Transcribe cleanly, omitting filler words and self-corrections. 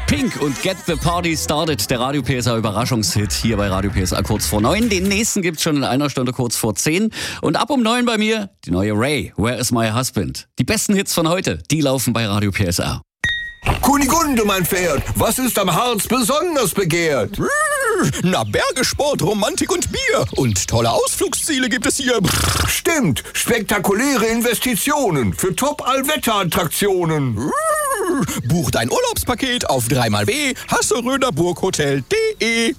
Pink und Get the Party Started, der Radio PSA Überraschungshit hier bei Radio PSA kurz vor 9. Den nächsten gibt's schon in einer Stunde kurz vor 10. Und ab um 9 bei mir die neue Ray, Where is my husband? Die besten Hits von heute, die laufen bei Radio PSA. Kunigunde, mein Pferd, was ist am Harz besonders begehrt? Na, Bergesport, Romantik und Bier. Und tolle Ausflugsziele gibt es hier. Stimmt, spektakuläre Investitionen für Top-Allwetter-Attraktionen. Buch dein Urlaubspaket auf 3xw hasseröderburghotel.de.